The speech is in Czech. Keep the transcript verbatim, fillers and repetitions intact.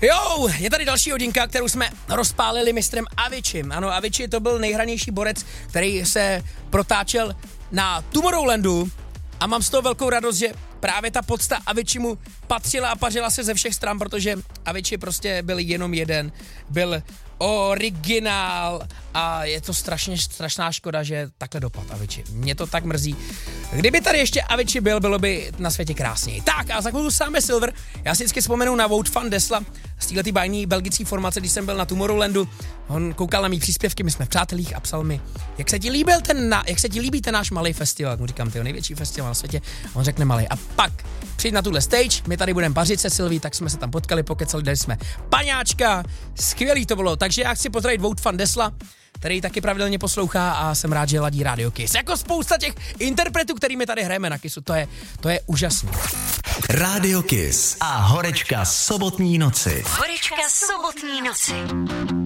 Jo, je tady další hodinka, kterou jsme rozpálili mistrem Aviciim. Ano, Avicii to byl nejhranější borec, který se protáčel na Tomorrowlandu a mám z toho velkou radost, že právě ta podsta Aviciimu patřila a pařila se ze všech stran, protože Avicii prostě byl jenom jeden, byl originál a je to strašně strašná škoda, že takhle dopad Avicii. Mě to tak mrzí. Kdyby tady ještě Avicii byl, bylo by na světě krásněji. Tak a za chvíli sáme Silver. Já si vždycky vzpomenu na Wout van Desla z této bajní belgické formace, když jsem byl na Tomorrowlandu. On koukal na mý příspěvky, my jsme v přátelích a psal mi, jak se ti líbil ten, na, jak se ti líbí ten náš malý festival. Mu říkám, ty největší festival na světě. On řekne malý. A pak přijď na tuhle stage, my tady budeme pařit se Silví, tak jsme se tam potkali, pokecali, dali jsme paňáčka. Skvělý to bylo. Takže já chci pozdravit Wout van Desla, který taky pravidelně poslouchá a jsem rád, že ladí Radio Kiss. Jako spousta těch interpretů, kterými tady hrajeme na Kissu, to je, to je úžasné. Radio Kiss a horečka sobotní noci. Horečka sobotní noci.